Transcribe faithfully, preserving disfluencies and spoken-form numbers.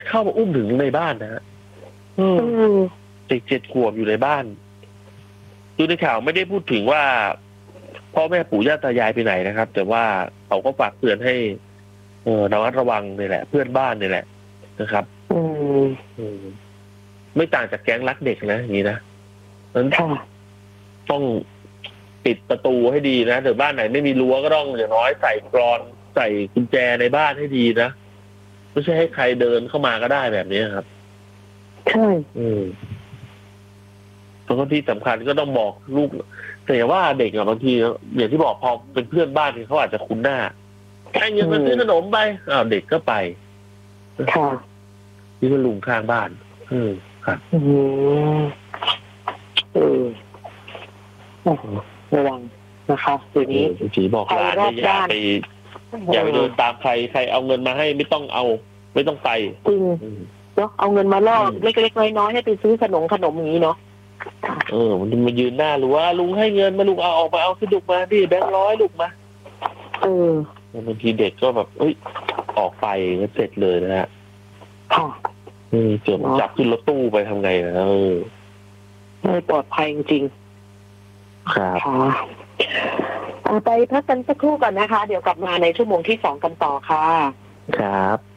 เข้ามาอุ้มถึงในบ้านนะฮะอืมเด็กเจ็ดขวบอยู่ในบ้านดูในข่าวไม่ได้พูดถึงว่าพ่อแม่ปู่ย่าตายายไปไหนนะครับแต่ว่าเขาก็ฝากเตือนให้เออระมัดระวังนี่แหละเพื่อนบ้านนี่แหละนะครับอืมอืมไม่ต่างจากแก๊งรักเด็กนะอย่างนี้นะนั้นต้องปิดประตูให้ดีนะแต่บ้านไหนไม่มีรั้วก็ต้องอย่างน้อยใส่กรอนใส่กุญแจในบ้านให้ดีนะไม่ใช่ให้ใครเดินเข้ามาก็ได้แบบนี้ครับใช่อืมแล้วก็ที่สำคัญก็ต้องบอกลูกแต่ว่าเด็กอะบางทีอย่างที่บอกพอเป็นเพื่อนบ้านเขาอาจจะคุ้นหน้าให้เงินมาซื้อขนมไปอ้าวเด็กก็ไปค่ะนี่ก็ลุงข้างบ้านอืมครับอืมเออระวังนะคะเดี๋ยวนี้ผีบอกหลานอย่าไปอย่าไปเดินตามใครใครเอาเงินมาให้ไม่ต้องเอาไม่ต้องไปจริงเนาะเอาเงินมาล่อเล็กๆน้อยๆให้ไปซื้อขนมขนมอย่างนี้เนาะเออมันมายืนหน้าหรือว่าลุงให้เงินมาลุงเอาออกมาเอาสะดุกมาดิแบงค์ร้อยลุกมาเออบางทีเด็กก็แบบเอ้ยออกไปก็เสร็จเลยนะฮะค่ะเออเจอมันจับขึ้นรถตู้ไปทำไงนะเออไม่ปลอดภัยจริงครับไปพักกันสักครู่ก่อนนะคะเดี๋ยวกลับมาในชั่วโมงที่สองกันต่อค่ะครับ